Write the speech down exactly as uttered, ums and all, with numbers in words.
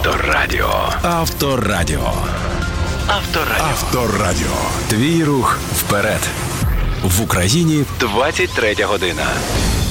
Авторадіо. Авторадіо. Авторадіо. Авторадіо. Твій рух вперед. В Україні двадцять третя година.